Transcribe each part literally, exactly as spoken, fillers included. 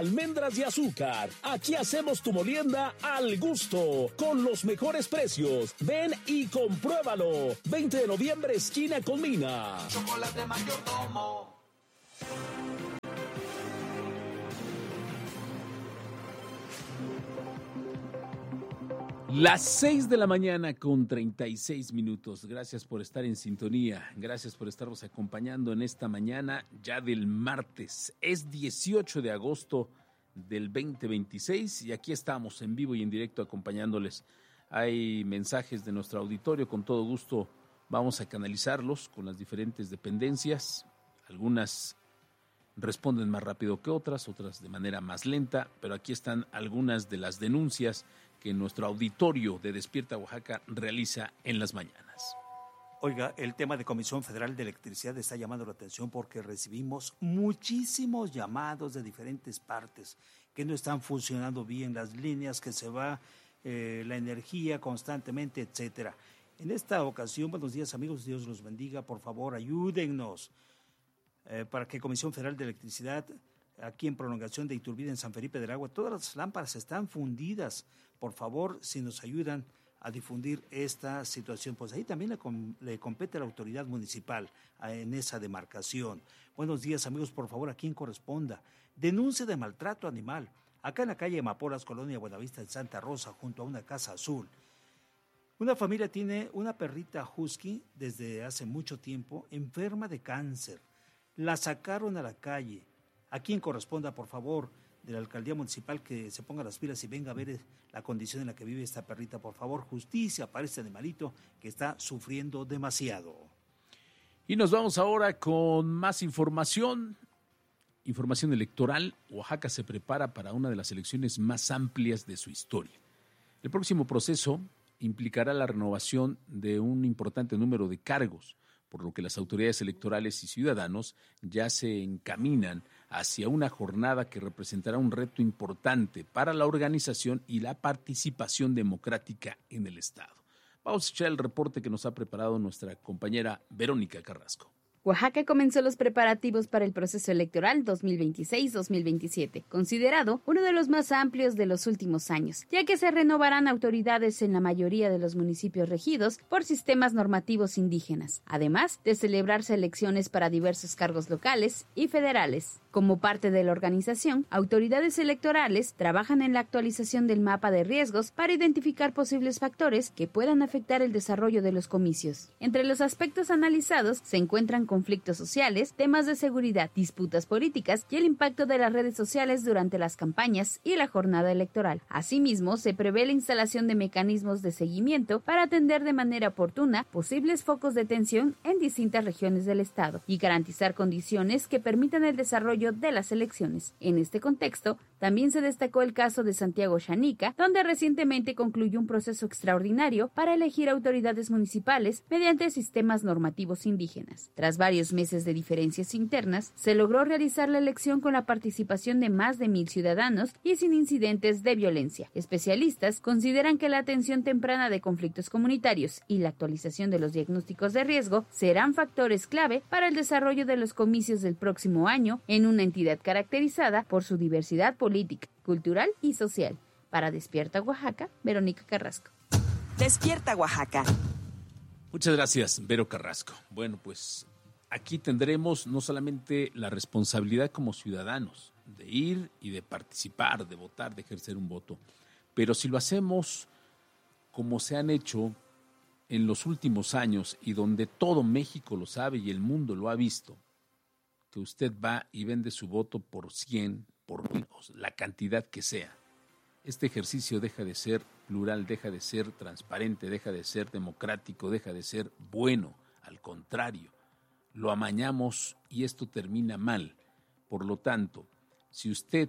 Almendras y azúcar. Aquí hacemos tu molienda al gusto, con los mejores precios. Ven y compruébalo. veinte de noviembre, esquina con Mina. Chocolate Mayordomo. Las seis de la mañana con treinta y seis minutos. Gracias por estar en sintonía. Gracias por estarnos acompañando en esta mañana ya del martes. Es dieciocho de agosto del veinte veintiséis y aquí estamos en vivo y en directo acompañándoles. Hay mensajes de nuestro auditorio, con todo gusto vamos a canalizarlos con las diferentes dependencias. Algunas responden más rápido que otras, otras de manera más lenta, pero aquí están algunas de las denuncias que nuestro auditorio de Despierta Oaxaca realiza en las mañanas. Oiga, el tema de Comisión Federal de Electricidad está llamando la atención porque recibimos muchísimos llamados de diferentes partes que no están funcionando bien las líneas, que se va eh, la energía constantemente, etcétera. En esta ocasión, buenos días amigos, Dios los bendiga, por favor ayúdennos eh, para que Comisión Federal de Electricidad, aquí en prolongación de Iturbide en San Felipe del Agua, todas las lámparas están fundidas. Por favor, si nos ayudan a difundir esta situación, pues ahí también le, com- le compete a la autoridad municipal a, en esa demarcación. Buenos días amigos, por favor, a quien corresponda. Denuncia de maltrato animal, acá en la calle Amapolas, Colonia Buenavista, en Santa Rosa, junto a una casa azul. Una familia tiene una perrita husky desde hace mucho tiempo, enferma de cáncer. La sacaron a la calle. A quien corresponda, por favor, de la alcaldía municipal, que se ponga las pilas y venga a ver la condición en la que vive esta perrita, por favor, justicia para este animalito que está sufriendo demasiado. Y nos vamos ahora con más información, información electoral. Oaxaca se prepara para una de las elecciones más amplias de su historia. El próximo proceso implicará la renovación de un importante número de cargos, por lo que las autoridades electorales y ciudadanos ya se encaminan hacia una jornada que representará un reto importante para la organización y la participación democrática en el Estado. Vamos a escuchar el reporte que nos ha preparado nuestra compañera Verónica Carrasco. Oaxaca comenzó los preparativos para el proceso electoral dos mil veintiséis dos mil veintisiete, considerado uno de los más amplios de los últimos años, ya que se renovarán autoridades en la mayoría de los municipios regidos por sistemas normativos indígenas, además de celebrarse elecciones para diversos cargos locales y federales. Como parte de la organización, autoridades electorales trabajan en la actualización del mapa de riesgos para identificar posibles factores que puedan afectar el desarrollo de los comicios. Entre los aspectos analizados se encuentran conflictos sociales, temas de seguridad, disputas políticas y el impacto de las redes sociales durante las campañas y la jornada electoral. Asimismo, se prevé la instalación de mecanismos de seguimiento para atender de manera oportuna posibles focos de tensión en distintas regiones del Estado y garantizar condiciones que permitan el desarrollo de las elecciones. En este contexto, también se destacó el caso de Santiago Xanica, donde recientemente concluyó un proceso extraordinario para elegir autoridades municipales mediante sistemas normativos indígenas. Tras varios meses de diferencias internas, se logró realizar la elección con la participación de más de mil ciudadanos y sin incidentes de violencia. Especialistas consideran que la atención temprana de conflictos comunitarios y la actualización de los diagnósticos de riesgo serán factores clave para el desarrollo de los comicios del próximo año en una entidad caracterizada por su diversidad política, cultural y social. Para Despierta Oaxaca, Verónica Carrasco. Despierta Oaxaca. Muchas gracias, Vero Carrasco. Bueno, pues aquí tendremos no solamente la responsabilidad como ciudadanos de ir y de participar, de votar, de ejercer un voto, pero si lo hacemos como se han hecho en los últimos años y donde todo México lo sabe y el mundo lo ha visto, que usted va y vende su voto por cien, por mil, la cantidad que sea. Este ejercicio deja de ser plural, deja de ser transparente, deja de ser democrático, deja de ser bueno. Al contrario, lo amañamos y esto termina mal. Por lo tanto, si usted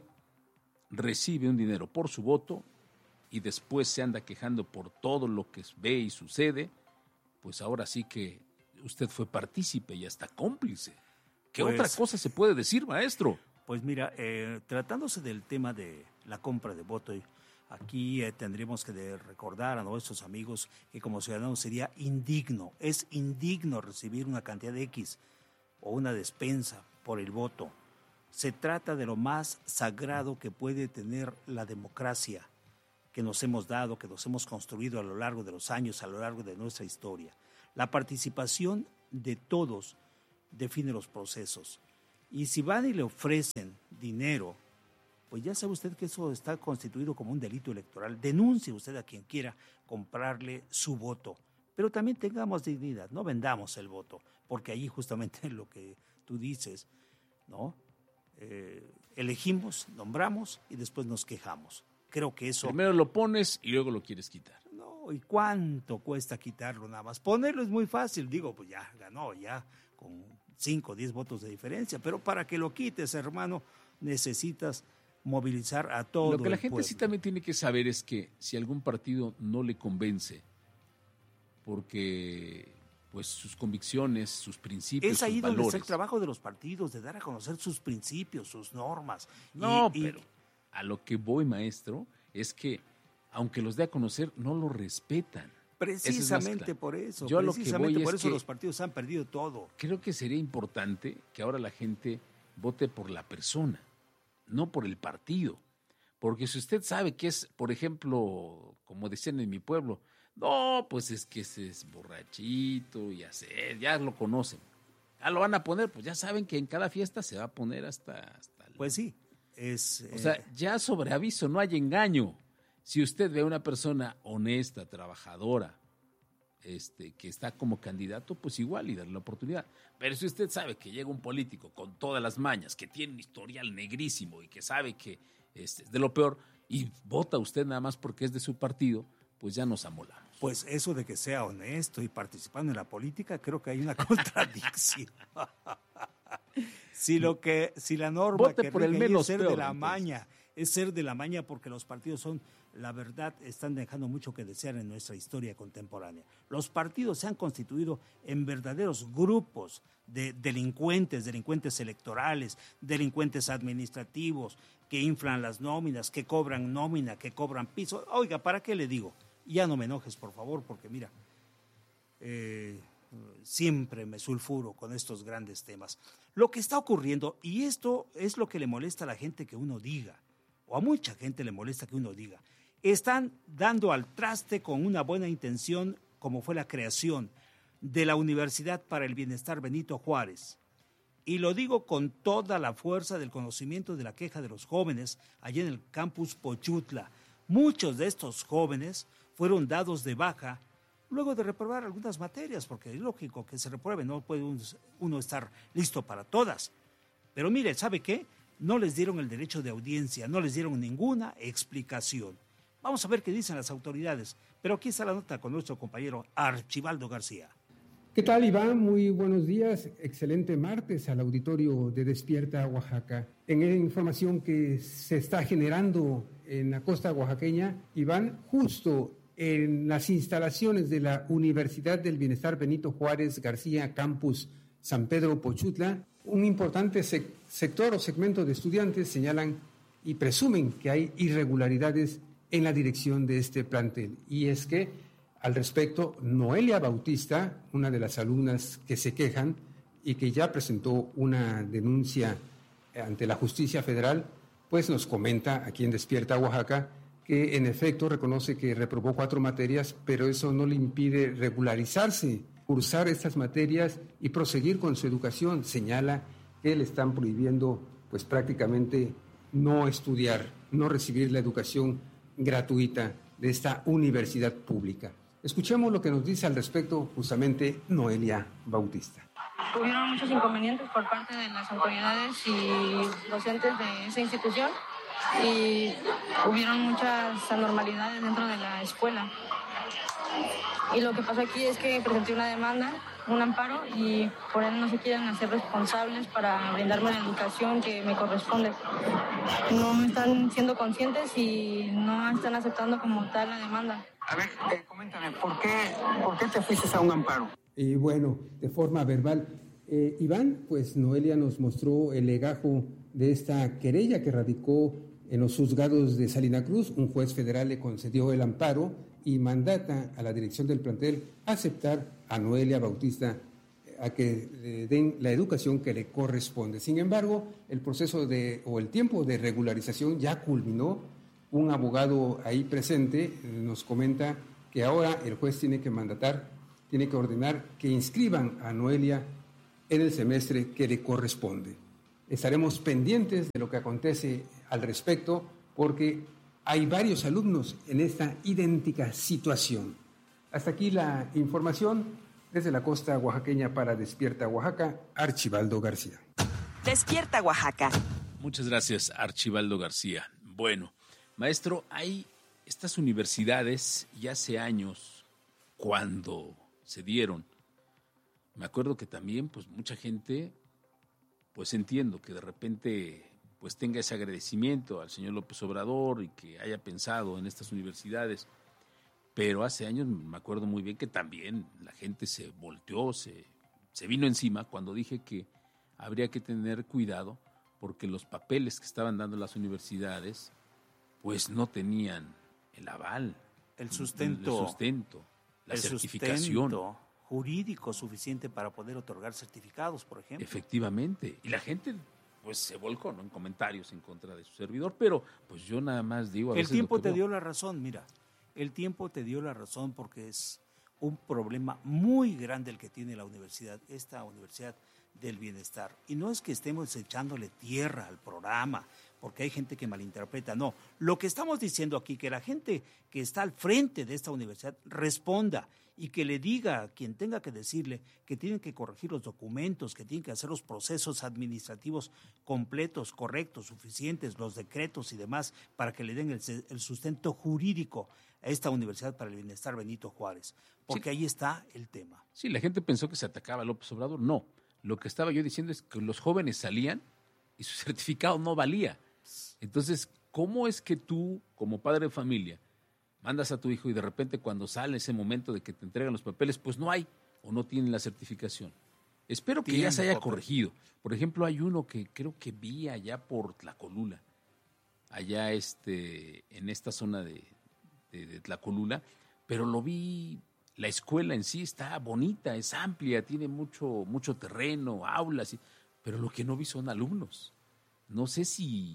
recibe un dinero por su voto y después se anda quejando por todo lo que ve y sucede, pues ahora sí que usted fue partícipe y hasta cómplice. ¿Qué pues, otra cosa se puede decir, maestro? Pues mira, eh, tratándose del tema de la compra de voto, aquí eh, tendríamos que de recordar a nuestros amigos que como ciudadanos sería indigno, es indigno recibir una cantidad de X o una despensa por el voto. Se trata de lo más sagrado que puede tener la democracia que nos hemos dado, que nos hemos construido a lo largo de los años, a lo largo de nuestra historia. La participación de todos define los procesos. Y si van y le ofrecen dinero, pues ya sabe usted que eso está constituido como un delito electoral. Denuncie usted a quien quiera comprarle su voto. Pero también tengamos dignidad, no vendamos el voto, porque ahí justamente lo que tú dices, ¿no? Eh, elegimos, nombramos y después nos quejamos. Creo que eso... Primero lo pones y luego lo quieres quitar. No, ¿y cuánto cuesta quitarlo nada más? Ponerlo es muy fácil, digo, pues ya ganó, ya con cinco o diez votos de diferencia, pero para que lo quites, hermano, necesitas movilizar a todo el Lo que la gente pueblo. sí también tiene que saber es que si algún partido no le convence, porque pues sus convicciones, sus principios, Es ahí sus donde valores... está el trabajo de los partidos, de dar a conocer sus principios, sus normas. No, y, y, pero a lo que voy, maestro, es que aunque los dé a conocer, no lo respetan. Precisamente por eso, Yo a lo que precisamente voy por es eso que los partidos han perdido todo. Creo que sería importante que ahora la gente vote por la persona, no por el partido. Porque si usted sabe que es, por ejemplo, como decían en mi pueblo, no, pues es que ese es borrachito, ya sé, ya lo conocen. Ya lo van a poner, pues ya saben que en cada fiesta se va a poner hasta... hasta el... Pues sí, es... O sea, ya sobre aviso, no hay engaño. Si usted ve a una persona honesta, trabajadora, este, que está como candidato, pues igual y darle la oportunidad. Pero si usted sabe que llega un político con todas las mañas, que tiene un historial negrísimo y que sabe que este, es de lo peor, y vota usted nada más porque es de su partido, pues ya nos amolamos. Pues eso de que sea honesto y participando en la política, creo que hay una contradicción. Si lo que, si la norma Vote que por el rige ahí menos es ser peor, de la entonces. maña, es ser de la maña porque los partidos son, la verdad, están dejando mucho que desear en nuestra historia contemporánea. Los partidos se han constituido en verdaderos grupos de delincuentes, delincuentes electorales, delincuentes administrativos, que inflan las nóminas, que cobran nómina, que cobran piso. Oiga, ¿para qué le digo? Ya no me enojes, por favor, porque mira, eh, siempre me sulfuro con estos grandes temas. Lo que está ocurriendo, y esto es lo que le molesta a la gente que uno diga, o a mucha gente le molesta que uno diga, están dando al traste con una buena intención, como fue la creación de la Universidad para el Bienestar Benito Juárez. Y lo digo con toda la fuerza del conocimiento de la queja de los jóvenes allá en el campus Pochutla. Muchos de estos jóvenes fueron dados de baja luego de reprobar algunas materias, porque es lógico que se repruebe, no puede uno estar listo para todas. Pero mire, ¿sabe qué? No les dieron el derecho de audiencia, no les dieron ninguna explicación. Vamos a ver qué dicen las autoridades, pero aquí está la nota con nuestro compañero Archibaldo García. ¿Qué tal, Iván? Muy buenos días. Excelente martes al auditorio de Despierta Oaxaca. En la información que se está generando en la costa oaxaqueña, Iván, justo en las instalaciones de la Universidad del Bienestar Benito Juárez García, campus San Pedro Pochutla, un importante sec- sector o segmento de estudiantes señalan y presumen que hay irregularidades en la dirección de este plantel. Y es que, al respecto, Noelia Bautista, una de las alumnas que se quejan y que ya presentó una denuncia ante la Justicia Federal, pues nos comenta aquí en Despierta Oaxaca que en efecto reconoce que reprobó cuatro materias, pero eso no le impide regularizarse, cursar estas materias y proseguir con su educación. Señala que le están prohibiendo pues prácticamente no estudiar, no recibir la educación gratuita de esta universidad pública. Escuchemos lo que nos dice al respecto justamente Noelia Bautista. Hubieron muchos inconvenientes por parte de las autoridades y docentes de esa institución y hubieron muchas anormalidades dentro de la escuela. Y lo que pasó aquí es que presenté una demanda, un amparo, y por él no se quieren hacer responsables para brindarme la educación que me corresponde. No están siendo conscientes y no están aceptando como tal la demanda. A ver, eh, coméntame, ¿por qué, ¿por qué te fuiste a un amparo? Y bueno, de forma verbal. Eh, Iván, pues Noelia nos mostró el legajo de esta querella que radicó en los juzgados de Salina Cruz. Un juez federal le concedió el amparo y mandata a la dirección del plantel aceptar a Noelia Bautista a que le den la educación que le corresponde. Sin embargo, el proceso de, o el tiempo de regularización ya culminó. Un abogado ahí presente nos comenta que ahora el juez tiene que mandatar, tiene que ordenar que inscriban a Noelia en el semestre que le corresponde. Estaremos pendientes de lo que acontece al respecto porque hay varios alumnos en esta idéntica situación. Hasta aquí la información desde la costa oaxaqueña para Despierta Oaxaca, Archibaldo García. Despierta Oaxaca. Muchas gracias, Archibaldo García. Bueno, maestro, hay estas universidades y hace años cuando se dieron, me acuerdo que también pues mucha gente, pues entiendo que de repente pues tenga ese agradecimiento al señor López Obrador y que haya pensado en estas universidades, pero hace años me acuerdo muy bien que también la gente se volteó, se, se vino encima cuando dije que habría que tener cuidado porque los papeles que estaban dando las universidades pues no tenían el aval, el sustento, el sustento, la el certificación sustento jurídico suficiente para poder otorgar certificados, por ejemplo. Efectivamente, y la gente pues se volcó, ¿no?, en comentarios en contra de su servidor, pero pues yo nada más digo a el veces tiempo lo que te veo. dio la razón, mira, el tiempo te dio la razón porque es un problema muy grande el que tiene la universidad, esta Universidad del Bienestar. Y no es que estemos echándole tierra al programa, porque hay gente que malinterpreta. No, lo que estamos diciendo aquí, que la gente que está al frente de esta universidad responda y que le diga a quien tenga que decirle que tienen que corregir los documentos, que tienen que hacer los procesos administrativos completos, correctos, suficientes, los decretos y demás, para que le den el, el sustento jurídico a esta Universidad para el Bienestar Benito Juárez. Porque sí, ahí está el tema. Sí, la gente pensó que se atacaba a López Obrador. No, lo que estaba yo diciendo es que los jóvenes salían y su certificado no valía. Entonces, ¿cómo es que tú, como padre de familia, mandas a tu hijo y de repente cuando sale ese momento de que te entregan los papeles, pues no hay o no tienen la certificación? Espero que ya se haya corregido. Por ejemplo, hay uno que creo que vi allá por Tlacolula, allá este, en esta zona de, de, de Tlacolula, pero lo vi, la escuela en sí está bonita, es amplia, tiene mucho, mucho terreno, aulas, pero lo que no vi son alumnos. No sé si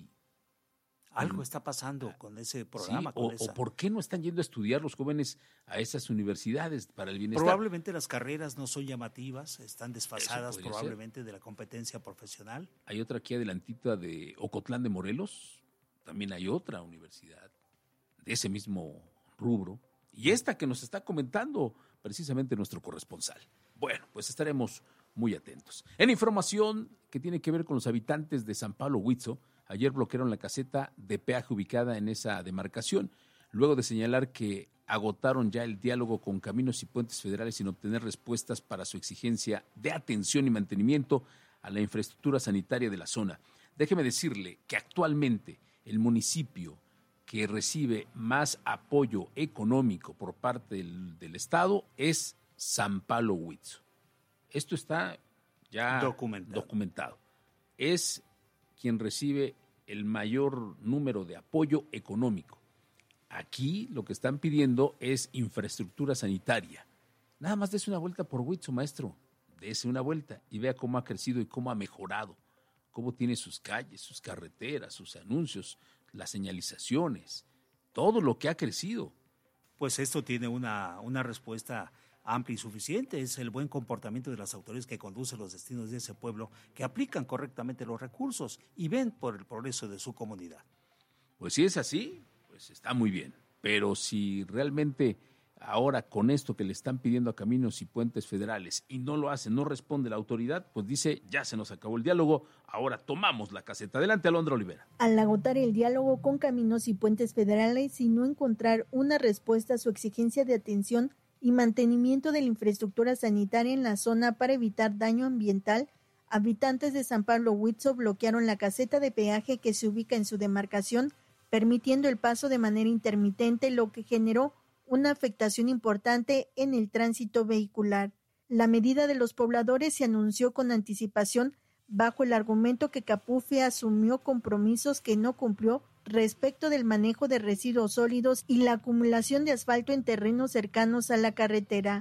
algo está pasando con ese programa. Sí, con o, esa. o por qué no están yendo a estudiar los jóvenes a esas universidades para el bienestar. Probablemente las carreras no son llamativas, están desfasadas probablemente ser. de la competencia profesional. Hay otra aquí adelantita de Ocotlán de Morelos, también hay otra universidad de ese mismo rubro, y esta que nos está comentando precisamente nuestro corresponsal. Bueno, pues estaremos muy atentos. En información que tiene que ver con los habitantes de San Pablo Huitzo, ayer bloquearon la caseta de peaje ubicada en esa demarcación, luego de señalar que agotaron ya el diálogo con Caminos y Puentes Federales sin obtener respuestas para su exigencia de atención y mantenimiento a la infraestructura sanitaria de la zona. Déjeme decirle que actualmente el municipio que recibe más apoyo económico por parte del, del Estado es San Pablo Huitzo. Esto está ya documentado. documentado. Es quien recibe el mayor número de apoyo económico. Aquí lo que están pidiendo es infraestructura sanitaria. Nada más dése una vuelta por Huitzo, maestro. Dese una vuelta y vea cómo ha crecido y cómo ha mejorado, cómo tiene sus calles, sus carreteras, sus anuncios, las señalizaciones, todo lo que ha crecido. Pues esto tiene una, una respuesta amplia y suficiente, es el buen comportamiento de las autoridades que conducen los destinos de ese pueblo, que aplican correctamente los recursos y ven por el progreso de su comunidad. Pues si es así, pues está muy bien, pero si realmente ahora con esto que le están pidiendo a Caminos y Puentes Federales y no lo hacen, no responde la autoridad, pues dice, ya se nos acabó el diálogo, ahora tomamos la caseta. Adelante, Alondra Olivera. Al agotar el diálogo con Caminos y Puentes Federales y no encontrar una respuesta a su exigencia de atención y mantenimiento de la infraestructura sanitaria en la zona para evitar daño ambiental, habitantes de San Pablo Huitzo bloquearon la caseta de peaje que se ubica en su demarcación, permitiendo el paso de manera intermitente, lo que generó una afectación importante en el tránsito vehicular. La medida de los pobladores se anunció con anticipación bajo el argumento que Capufe asumió compromisos que no cumplió respecto del manejo de residuos sólidos y la acumulación de asfalto en terrenos cercanos a la carretera.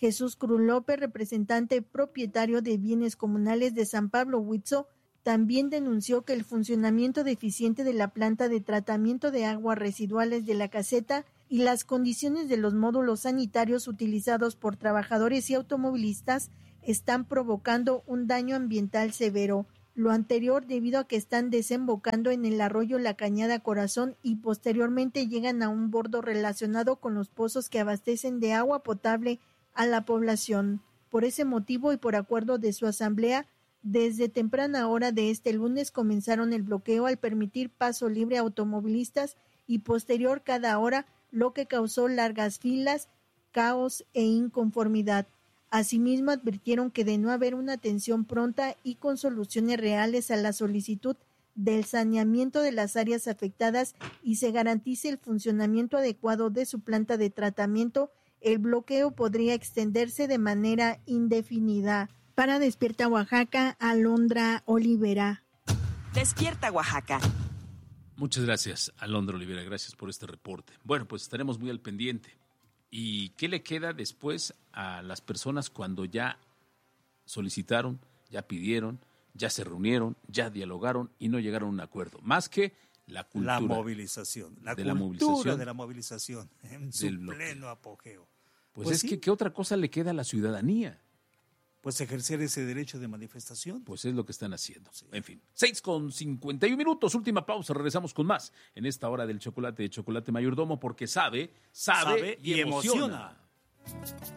Jesús Cruz López, representante propietario de bienes comunales de San Pablo Huitzo, también denunció que el funcionamiento deficiente de la planta de tratamiento de aguas residuales de la caseta y las condiciones de los módulos sanitarios utilizados por trabajadores y automovilistas están provocando un daño ambiental severo. Lo anterior debido a que están desembocando en el arroyo La Cañada Corazón y posteriormente llegan a un bordo relacionado con los pozos que abastecen de agua potable a la población. Por ese motivo y por acuerdo de su asamblea, desde temprana hora de este lunes comenzaron el bloqueo al permitir paso libre a automovilistas y posterior cada hora, lo que causó largas filas, caos e inconformidad. Asimismo, advirtieron que de no haber una atención pronta y con soluciones reales a la solicitud del saneamiento de las áreas afectadas y se garantice el funcionamiento adecuado de su planta de tratamiento, el bloqueo podría extenderse de manera indefinida. Para Despierta Oaxaca, Alondra Olivera. Despierta Oaxaca. Muchas gracias, Alondra Olivera. Gracias por este reporte. Bueno, pues estaremos muy al pendiente. ¿Y qué le queda después a las personas cuando ya solicitaron, ya pidieron, ya se reunieron, ya dialogaron y no llegaron a un acuerdo? Más que la cultura. La movilización. La de cultura la movilización, de la movilización en su pleno apogeo. Pues, Pues es sí. que ¿qué otra cosa le queda a la ciudadanía? Pues ejercer ese derecho de manifestación. Pues es lo que están haciendo. Sí. En fin, seis con cincuenta y un minutos, última pausa, regresamos con más en esta hora del chocolate de Chocolate Mayordomo, porque sabe, sabe, Sabe y, y emociona. emociona.